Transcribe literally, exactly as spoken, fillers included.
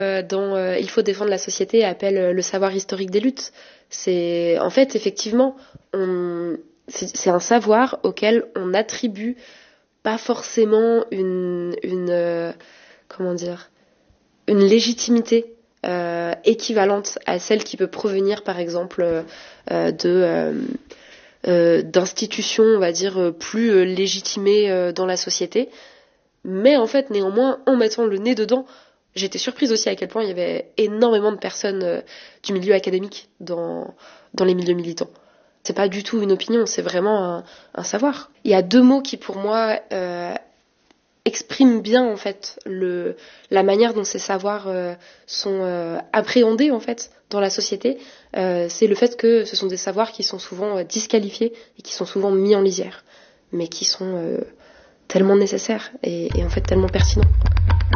Euh, dans euh, Il faut défendre la société appelle euh, le savoir historique des luttes. C'est en fait effectivement on c'est, c'est un savoir auquel on attribue pas forcément une une euh, comment dire une légitimité euh, équivalente à celle qui peut provenir par exemple euh, de euh, euh, d'institutions on va dire plus euh, légitimées euh, dans la société. Mais en fait néanmoins en mettant le nez dedans, j'étais surprise aussi à quel point il y avait énormément de personnes euh, du milieu académique dans, dans les milieux militants. C'est pas du tout une opinion, c'est vraiment un, un savoir. Il y a deux mots qui pour moi euh, expriment bien en fait le, la manière dont ces savoirs euh, sont euh, appréhendés en fait dans la société. Euh, c'est le fait que ce sont des savoirs qui sont souvent euh, disqualifiés et qui sont souvent mis en lisière, mais qui sont euh, tellement nécessaires et, et en fait tellement pertinents.